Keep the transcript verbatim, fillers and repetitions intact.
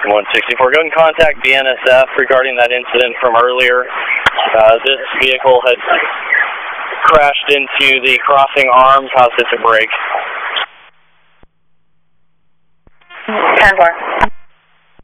one sixty-four, go ahead and contact B N S F regarding that incident from earlier. Uh, this vehicle had crashed into the crossing arm, caused it to break. ten four.